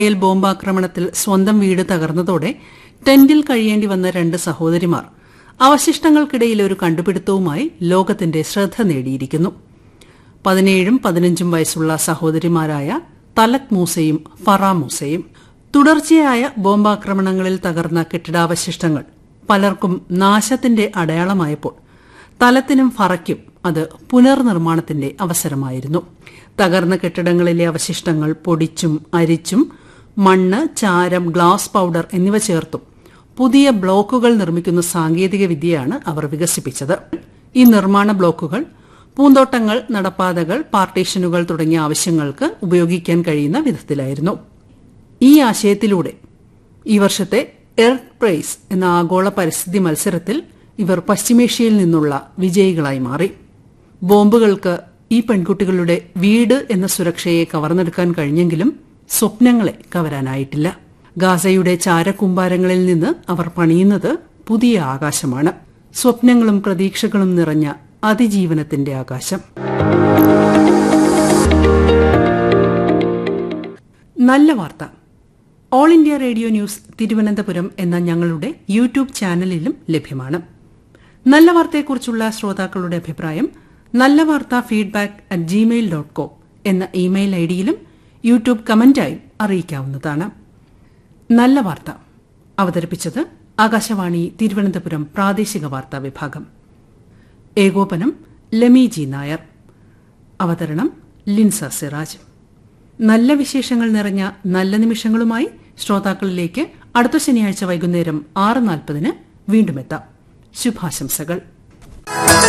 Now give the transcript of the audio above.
ബോംബാക്രമണത്തിൽ സ്വന്തം വീട് തകർന്നതോടെ ടെന്റിൽ കഴിയേണ്ടി വന്ന 2 സഹോദരിമാർ അവശിഷ്ടങ്ങൾക്കിടയിൽ ഒരു കണ്ടുപിടുത്തവുമായി ലോകത്തിന്റെ ശ്രദ്ധ നേടിയിരിക്കുന്നു. 17ഉം 15ഉം വയസ്സുള്ള സഹോദരിമാരായ തലക് മൂസയും ഫറ മൂസയും. തുടർച്ചയായ ബോംബാക്രമണങ്ങളിൽ തകർന്ന കെട്ടിടാവശിഷ്ടങ്ങൾ പലർക്കും നാശത്തിന്റെ അടയാളമായപ്പോൾ തലത്തിനും ഫറയ്ക്കും അത് പുനർനിർമ്മാണത്തിന്റെ അവസരമായിരുന്നു. തകർന്ന കെട്ടിടങ്ങളിലെ അവശിഷ്ടങ്ങൾ പൊടിച്ചും അരിച്ചും മണ്ണ്, ചാരം, ഗ്ലാസ് പൌഡർ എന്നിവ ചേർത്തും പുതിയ ബ്ലോക്കുകൾ നിർമ്മിക്കുന്ന സാങ്കേതിക വിദ്യയാണ് അവർ വികസിപ്പിച്ചത്. ഈ നിർമ്മാണ ബ്ലോക്കുകൾ പൂന്തോട്ടങ്ങൾ, നടപ്പാതകൾ, പാർട്ടീഷനുകൾ തുടങ്ങിയ ആവശ്യങ്ങൾക്ക് ഉപയോഗിക്കാൻ കഴിയുന്ന വിധത്തിലായിരുന്നു. ഈ ആശയത്തിലൂടെ ഈ വർഷത്തെ എർത്ത് പ്രൈസ് എന്ന ആഗോള പരിസ്ഥിതി മത്സരത്തിൽ ഇവർ പശ്ചിമേഷ്യയിൽ നിന്നുള്ള വിജയികളായി മാറി. ബോംബുകൾക്ക് ഈ പെൺകുട്ടികളുടെ വീട് എന്ന സുരക്ഷയെ കവർന്നെടുക്കാൻ കഴിഞ്ഞെങ്കിലും സ്വപ്നങ്ങളെ കവരാനായിട്ടില്ല. ഗാസയുടെ ചാരക്കൂമ്പാരങ്ങളിൽ നിന്ന് അവർ പണിയുന്നത് പുതിയ ആകാശമാണ്. സ്വപ്നങ്ങളും പ്രതീക്ഷകളും നിറഞ്ഞ അതിജീവനത്തിന്റെ ആകാശം. നല്ല വാർത്ത. All India radio news Thiruvananthapuram എന്ന ഞങ്ങളുടെ യൂട്യൂബ് ചാനലിലും ലഭ്യമാണ്. നല്ല വാർത്തയെക്കുറിച്ചുള്ള ശ്രോതാക്കളുടെ അഭിപ്രായം nallavaartha@gmail.com എന്ന ഇമെയിൽ ഐഡിയിലും യൂട്യൂബ് കമന്റായും അറിയിക്കാവുന്നതാണ്. നല്ല വാർത്ത അവതരിപ്പിച്ചത് ആകാശവാണി തിരുവനന്തപുരം പ്രാദേശിക വാർത്താ വിഭാഗം. ഏകോപനം ലമി ജി നായർ. അവതരണം ലിൻസ സിറാജ്. നല്ല വിശേഷങ്ങൾ നിറഞ്ഞ നല്ല നിമിഷങ്ങളുമായി ശ്രോതാക്കളിലേക്ക് അടുത്ത ശനിയാഴ്ച വൈകുന്നേരം 6:40 വീണ്ടും എത്താം. ശുഭാശംസകൾ.